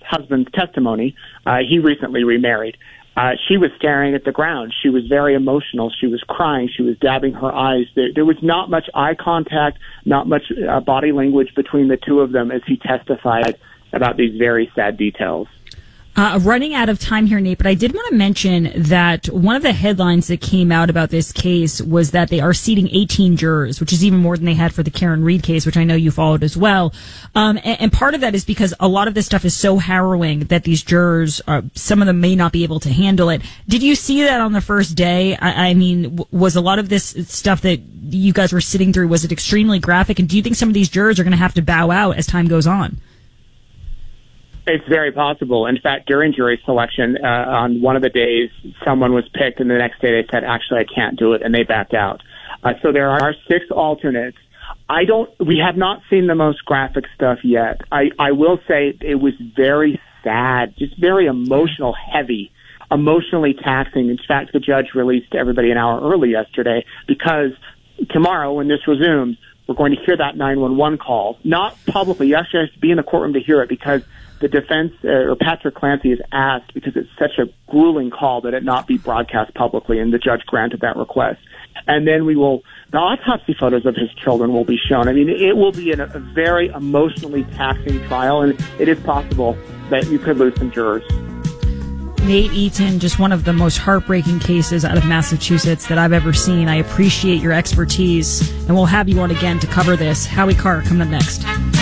husband's testimony, he recently remarried. She was staring at the ground. She was very emotional. She was crying. She was dabbing her eyes. There was not much eye contact, not much body language between the two of them as he testified about these very sad details. Running out of time here, Nate, but I did want to mention that one of the headlines that came out about this case was that they are seating 18 jurors, which is even more than they had for the Karen Reed case, which I know you followed as well. And part of that is because a lot of this stuff is so harrowing that these jurors, some of them may not be able to handle it. Did you see that on the first day? I mean, was a lot of this stuff that you guys were sitting through, was it extremely graphic? And do you think some of these jurors are going to have to bow out as time goes on? It's very possible. In fact, during jury selection, on one of the days, someone was picked, and the next day they said, actually, I can't do it, and they backed out. So there are 6 alternates. We have not seen the most graphic stuff yet. I will say it was very sad, just very emotional, heavy, emotionally taxing. In fact, the judge released everybody an hour early yesterday because tomorrow, when this resumes, we're going to hear that 911 call. Not publicly. You actually have to be in the courtroom to hear it because the defense, or Patrick Clancy, has asked, because it's such a grueling call, that it not be broadcast publicly, and the judge granted that request. And then the autopsy photos of his children will be shown. I mean, it will be a very emotionally taxing trial, and it is possible that you could lose some jurors. Nate Eaton, just one of the most heartbreaking cases out of Massachusetts that I've ever seen. I appreciate your expertise, and we'll have you on again to cover this. Howie Carr coming up next.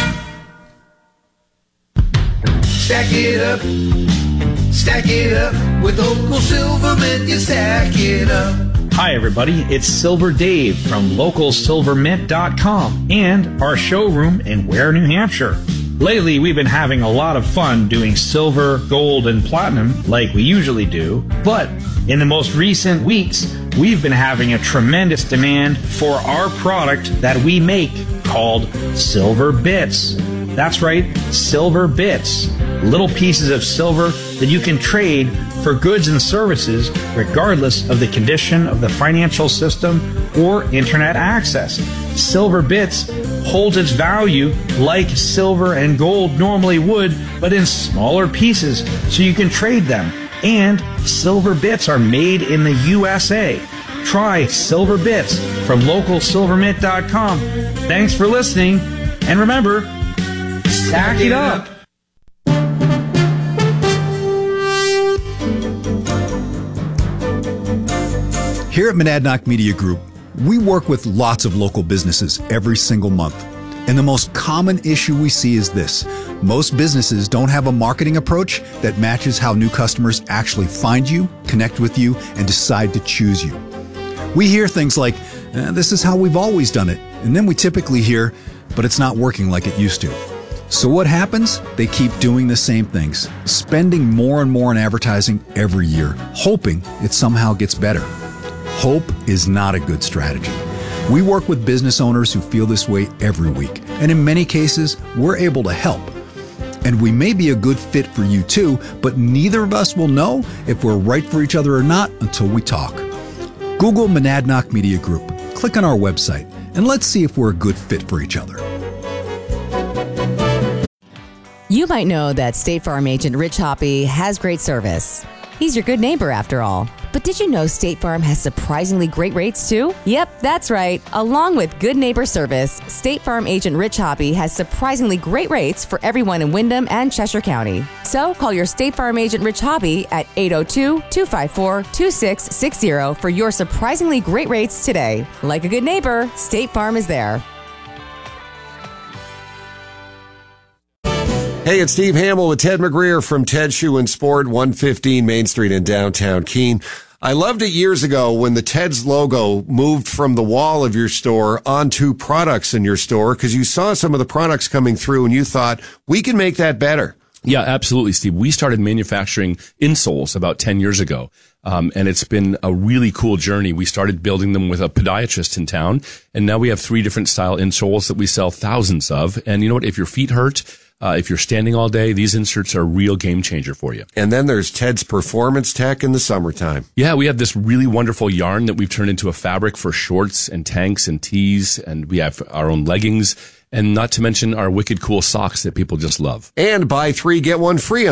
Stack it up, with Local Silvermint, you stack it up. Hi everybody, it's Silver Dave from LocalSilverMint.com and our showroom in Ware, New Hampshire. Lately, we've been having a lot of fun doing silver, gold, and platinum like we usually do, but in the most recent weeks, we've been having a tremendous demand for our product that we make called Silver Bits. That's right, Silver Bits. Little pieces of silver that you can trade for goods and services regardless of the condition of the financial system or internet access. Silver Bits holds its value like silver and gold normally would, but in smaller pieces so you can trade them. And Silver Bits are made in the USA. Try Silver Bits from LocalSilverMint.com. Thanks for listening, and remember, stack it up. Here at Monadnock Media Group, we work with lots of local businesses every single month. And the most common issue we see is this. Most businesses don't have a marketing approach that matches how new customers actually find you, connect with you, and decide to choose you. We hear things like, this is how we've always done it. And then we typically hear, but it's not working like it used to. So what happens? They keep doing the same things, spending more and more on advertising every year, hoping it somehow gets better. Hope is not a good strategy. We work with business owners who feel this way every week, and in many cases, we're able to help. And we may be a good fit for you too, but neither of us will know if we're right for each other or not until we talk. Google Monadnock Media Group, click on our website, and let's see if we're a good fit for each other. You might know that State Farm agent Rich Hoppy has great service. He's your good neighbor after all. But did you know State Farm has surprisingly great rates too? Yep, that's right. Along with good neighbor service, State Farm agent Rich Hoppy has surprisingly great rates for everyone in Windham and Cheshire County. So call your State Farm agent Rich Hoppy at 802-254-2660 for your surprisingly great rates today. Like a good neighbor, State Farm is there. Hey, it's Steve Hamill with Ted McGreer from Ted Shoe and Sport, 115 Main Street in downtown Keene. I loved it years ago when the Ted's logo moved from the wall of your store onto products in your store because you saw some of the products coming through and you thought, we can make that better. Yeah, absolutely, Steve. We started manufacturing insoles about 10 years ago. And it's been a really cool journey. We started building them with a podiatrist in town, and now we have 3 different style insoles that we sell thousands of. And you know what? If your feet hurt, if you're standing all day, these inserts are a real game changer for you. And then there's Ted's Performance Tech in the summertime. Yeah, we have this really wonderful yarn that we've turned into a fabric for shorts and tanks and tees, and we have our own leggings, and not to mention our wicked cool socks that people just love. And buy 3, get 1 free